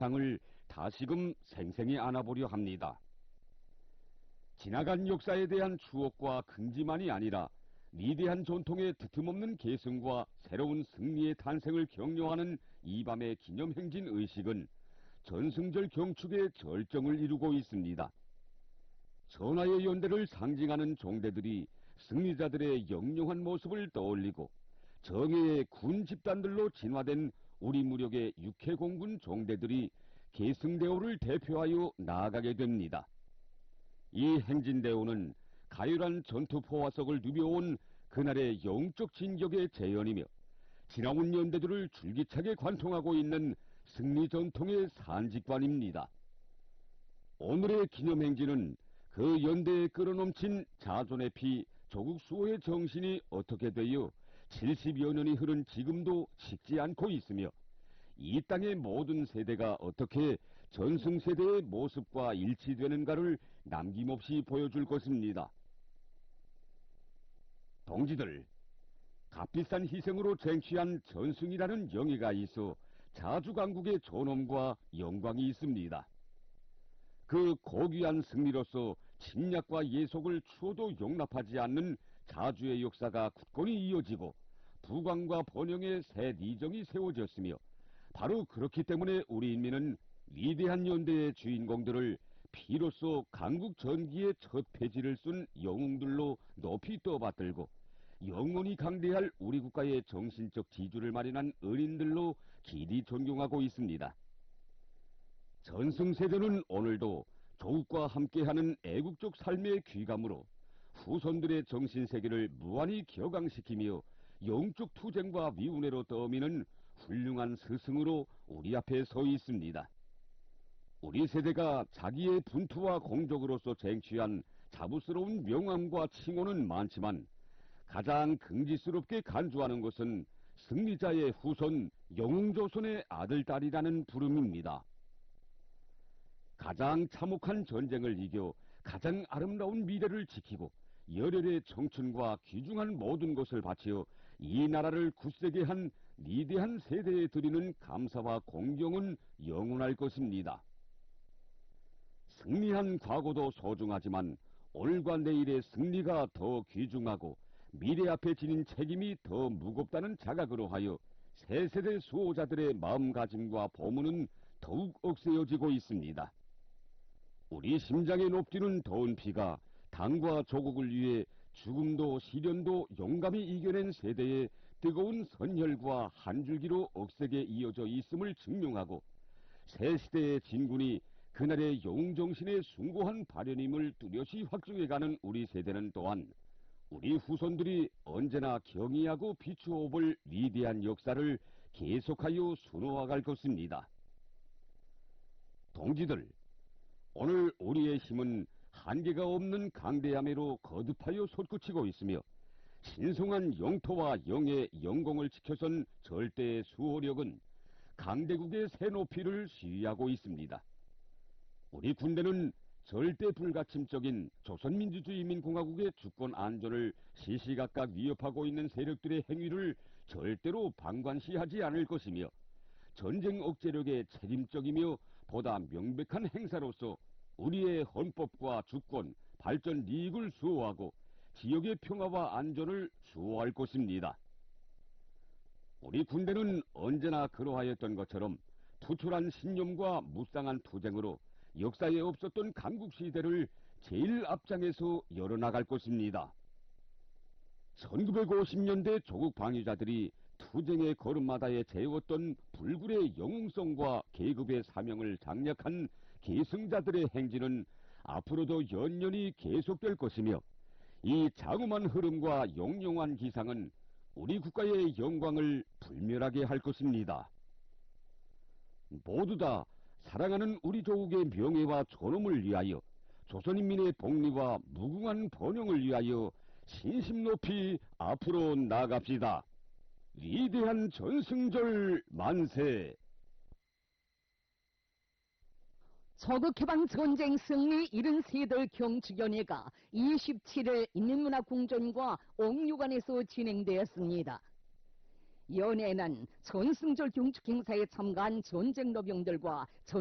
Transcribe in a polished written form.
상을 다시금 생생히 안아보려 합니다. 지나간 역사에 대한 추억과 긍지만이 아니라 위대한 전통의 드틈없는 계승과 새로운 승리의 탄생을 격려하는 이 밤의 기념행진 의식은 전승절 경축의 절정을 이루고 있습니다. 전하의 연대를 상징하는 종대들이 승리자들의 영롱한 모습을 떠올리고 정예의 군 집단들로 진화된 우리 무력의 육해공군 종대들이 계승대오를 대표하여 나아가게 됩니다. 이 행진대오는 가열한 전투포화석을 누벼온 그날의 영적 진격의 재현이며 지나온 연대들을 줄기차게 관통하고 있는 승리전통의 산직관입니다. 오늘의 기념행진은 그 연대에 끌어넘친 자존의 피, 조국 수호의 정신이 어떻게 되어 70여 년이 흐른 지금도 식지 않고 있으며 이 땅의 모든 세대가 어떻게 전승세대의 모습과 일치되는가를 남김없이 보여줄 것입니다. 동지들, 값비싼 희생으로 쟁취한 전승이라는 영예가 있어 자주강국의 존엄과 영광이 있습니다. 그 고귀한 승리로서 침략과 예속을 추호도 용납하지 않는 자주의 역사가 굳건히 이어지고 부강과 번영의 새 니정이 세워졌으며 바로 그렇기 때문에 우리 인민은 위대한 연대의 주인공들을 피로써 강국 전기의 첫 페이지를 쓴 영웅들로 높이 떠받들고 영원히 강대할 우리 국가의 정신적 지주를 마련한 은인들로 길이 존경하고 있습니다. 전승세대는 오늘도 조국과 함께하는 애국적 삶의 귀감으로 후손들의 정신세계를 무한히 격앙시키며 영적 투쟁과 위운회로 떠미는 훌륭한 스승으로 우리 앞에 서 있습니다. 우리 세대가 자기의 분투와 공적으로서 쟁취한 자부스러운 명함과 칭호는 많지만 가장 긍지스럽게 간주하는 것은 승리자의 후손 영웅조선의 아들딸이라는 부름입니다. 가장 참혹한 전쟁을 이겨 가장 아름다운 미래를 지키고 열혈의 청춘과 귀중한 모든 것을 바치어 이 나라를 굳세게 한 위대한 세대에 드리는 감사와 공경은 영원할 것입니다. 승리한 과거도 소중하지만 오늘과 내일의 승리가 더 귀중하고 미래 앞에 지닌 책임이 더 무겁다는 자각으로 하여 새 세대 수호자들의 마음가짐과 보문은 더욱 억세어지고 있습니다. 우리 심장에 높디는 더운 피가 당과 조국을 위해 죽음도 시련도 용감히 이겨낸 세대의 뜨거운 선혈과 한 줄기로 억세게 이어져 있음을 증명하고 새 시대의 진군이 그날의 영웅정신의 숭고한 발현임을 뚜렷이 확증해가는 우리 세대는 또한 우리 후손들이 언제나 경의하고 비추어 볼 위대한 역사를 계속하여 수놓아갈 것입니다. 동지들, 오늘 우리의 힘은 한계가 없는 강대함으로 거듭하여 솟구치고 있으며 신성한 영토와 영의 영공을 지켜선 절대의 수호력은 강대국의 새 높이를 시위하고 있습니다. 우리 군대는 절대 불가침적인 조선민주주의인민공화국의 주권 안전을 시시각각 위협하고 있는 세력들의 행위를 절대로 방관시하지 않을 것이며 전쟁 억제력의 책임적이며 보다 명백한 행사로서 우리의 헌법과 주권, 발전 이익을 수호하고 지역의 평화와 안전을 수호할 것입니다. 우리 군대는 언제나 그러하였던 것처럼 투철한 신념과 무쌍한 투쟁으로 역사에 없었던 강국시대를 제일 앞장에서 열어나갈 것입니다. 1950년대 조국 방위자들이 투쟁의 걸음마다에 재웠던 불굴의 영웅성과 계급의 사명을 장략한 계승자들의 행진은 앞으로도 연연히 계속될 것이며 이 장엄한 흐름과 용용한 기상은 우리 국가의 영광을 불멸하게 할 것입니다. 모두 다 사랑하는 우리 조국의 명예와 존엄을 위하여 조선인민의 복리와 무궁한 번영을 위하여 신심 높이 앞으로 나아갑시다. 위대한 전승절 만세! 조국해방 전쟁 승리 73돌 경축연회가 27일 인민문화궁전과 옥류관에서 진행되었습니다. 연예는 전승절 경축 행사에 참가한 전쟁 노병들과